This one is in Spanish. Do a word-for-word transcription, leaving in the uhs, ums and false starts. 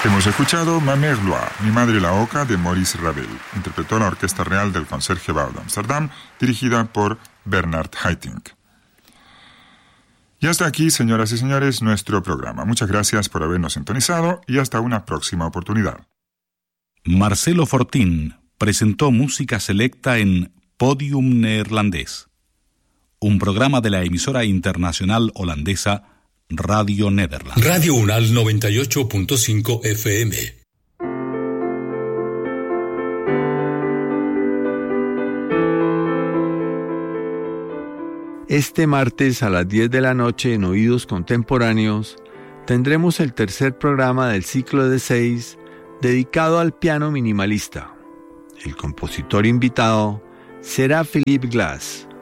Hemos escuchado Ma Mère Loire, Mi Madre la Oca, de Maurice Ravel. Interpretó la Orquesta Real del Concertgebouw de Amsterdam, dirigida por Bernard Haitink. Y hasta aquí, señoras y señores, nuestro programa. Muchas gracias por habernos sintonizado y hasta una próxima oportunidad. Marcelo Fortín presentó música selecta en Podium Neerlandés, un programa de la emisora internacional holandesa Radio Nederland. Radio Unal noventa y ocho punto cinco F M. Este martes a las diez de la noche en Oídos Contemporáneos tendremos el tercer programa del ciclo de seis dedicado al piano minimalista. El compositor invitado será Philip Glass.